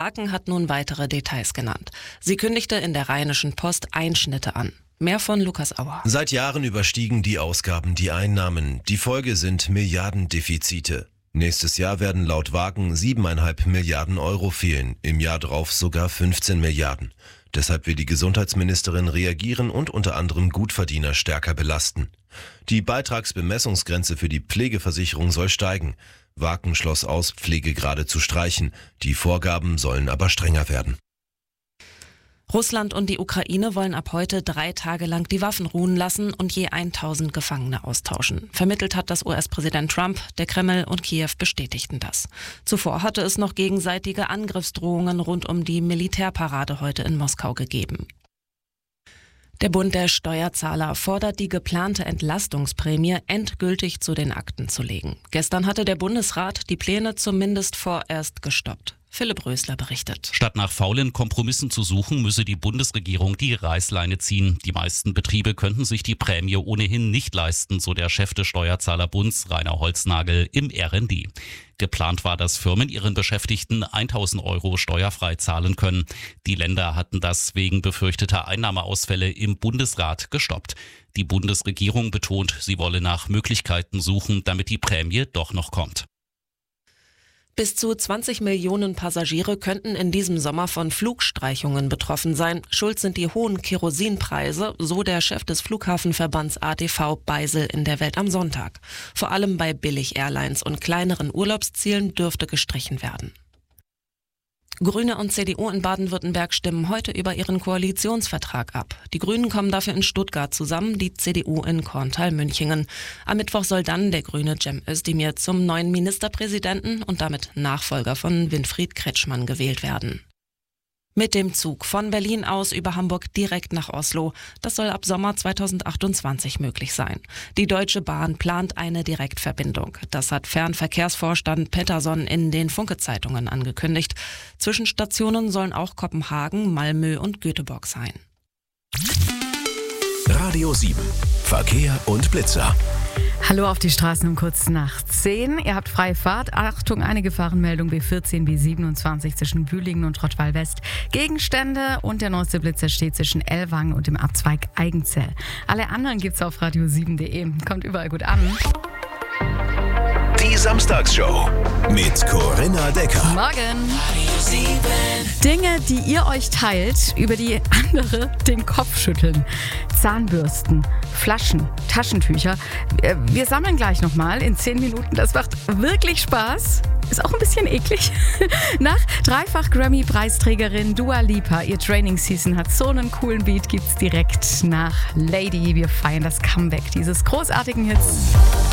Wagen hat nun weitere Details genannt. Sie kündigte in der Rheinischen Post Einschnitte an. Mehr von Lukas Auer. Seit Jahren überstiegen die Ausgaben die Einnahmen. Die Folge sind Milliardendefizite. Nächstes Jahr werden laut Wagen 7,5 Milliarden Euro fehlen, im Jahr drauf sogar 15 Milliarden. Deshalb will die Gesundheitsministerin reagieren und unter anderem Gutverdiener stärker belasten. Die Beitragsbemessungsgrenze für die Pflegeversicherung soll steigen. Wagen schloss aus, Pflegegrade zu streichen. Die Vorgaben sollen aber strenger werden. Russland und die Ukraine wollen ab heute 3 Tage lang die Waffen ruhen lassen und je 1000 Gefangene austauschen. Vermittelt hat das US-Präsident Trump, der Kreml und Kiew bestätigten das. Zuvor hatte es noch gegenseitige Angriffsdrohungen rund um die Militärparade heute in Moskau gegeben. Der Bund der Steuerzahler fordert, die geplante Entlastungsprämie endgültig zu den Akten zu legen. Gestern hatte der Bundesrat die Pläne zumindest vorerst gestoppt. Philipp Rösler berichtet. Statt nach faulen Kompromissen zu suchen, müsse die Bundesregierung die Reißleine ziehen. Die meisten Betriebe könnten sich die Prämie ohnehin nicht leisten, so der Chef des Steuerzahlerbunds Rainer Holznagel im RND. Geplant war, dass Firmen ihren Beschäftigten 1.000 Euro steuerfrei zahlen können. Die Länder hatten das wegen befürchteter Einnahmeausfälle im Bundesrat gestoppt. Die Bundesregierung betont, sie wolle nach Möglichkeiten suchen, damit die Prämie doch noch kommt. Bis zu 20 Millionen Passagiere könnten in diesem Sommer von Flugstreichungen betroffen sein. Schuld sind die hohen Kerosinpreise, so der Chef des Flughafenverbands ADV Beisel in der Welt am Sonntag. Vor allem bei Billig-Airlines und kleineren Urlaubszielen dürfte gestrichen werden. Grüne und CDU in Baden-Württemberg stimmen heute über ihren Koalitionsvertrag ab. Die Grünen kommen dafür in Stuttgart zusammen, die CDU in Korntal-Münchingen. Am Mittwoch soll dann der Grüne Cem Özdemir zum neuen Ministerpräsidenten und damit Nachfolger von Winfried Kretschmann gewählt werden. Mit dem Zug von Berlin aus über Hamburg direkt nach Oslo. Das soll ab Sommer 2028 möglich sein. Die Deutsche Bahn plant eine Direktverbindung. Das hat Fernverkehrsvorstand Pettersson in den Funke-Zeitungen angekündigt. Zwischenstationen sollen auch Kopenhagen, Malmö und Göteborg sein. Radio 7. Verkehr und Blitzer. Hallo auf die Straßen um kurz nach 10. Ihr habt freie Fahrt. Achtung, eine Gefahrenmeldung B14, B27 zwischen Bühlingen und Rottweil West. Gegenstände und der neueste Blitzer steht zwischen Ellwangen und dem Abzweig Eigenzell. Alle anderen gibt's auf radio7.de. Kommt überall gut an. Die Samstagsshow mit Corinna Decker. Morgen. Dinge, die ihr euch teilt, über die andere den Kopf schütteln. Zahnbürsten, Flaschen, Taschentücher. Wir sammeln gleich nochmal in 10 Minuten. Das macht wirklich Spaß. Ist auch ein bisschen eklig. Nach dreifach Grammy-Preisträgerin Dua Lipa, ihr Training-Season hat so einen coolen Beat, gibt's direkt nach Lady. Wir feiern das Comeback dieses großartigen Hits.